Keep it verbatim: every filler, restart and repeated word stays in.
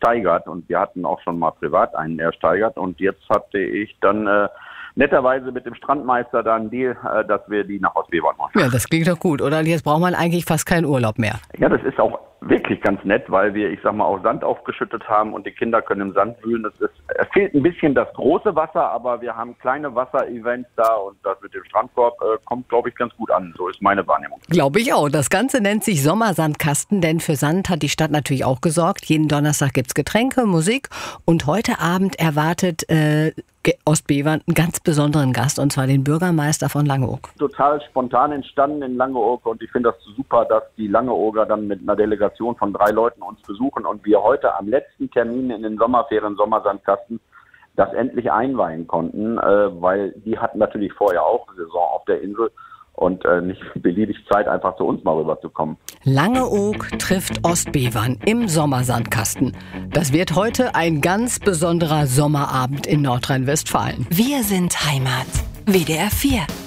steigert. Und wir hatten auch schon mal privat einen ersteigert. Und jetzt hatte ich dann äh, netterweise mit dem Strandmeister da einen Deal, äh, dass wir die nach Ostbevern machen. Ja, das klingt doch gut, oder? Jetzt braucht man eigentlich fast keinen Urlaub mehr. Ja, das ist auch wirklich ganz nett, weil wir, ich sag mal, auch Sand aufgeschüttet haben und die Kinder können im Sand wühlen. Es, ist, es fehlt ein bisschen das große Wasser, aber wir haben kleine Wasserevents da und das mit dem Strandkorb äh, kommt, glaube ich, ganz gut an. So ist meine Wahrnehmung. Glaube ich auch. Das Ganze nennt sich Sommersandkasten, denn für Sand hat die Stadt natürlich auch gesorgt. Jeden Donnerstag gibt's Getränke, Musik und heute Abend erwartet äh, Ostbevern einen ganz besonderen Gast, und zwar den Bürgermeister von Langeoog. Total spontan entstanden in Langeoog und ich finde das super, dass die Langeooger dann mit einer Delegation von drei Leuten uns besuchen und wir heute am letzten Termin in den Sommerferien Sommersandkasten das endlich einweihen konnten, äh, weil die hatten natürlich vorher auch Saison auf der Insel und äh, nicht beliebig Zeit, einfach zu uns mal rüberzukommen. Langeoog trifft Ostbevern im Sommersandkasten. Das wird heute ein ganz besonderer Sommerabend in Nordrhein-Westfalen. Wir sind Heimat. W D R vier.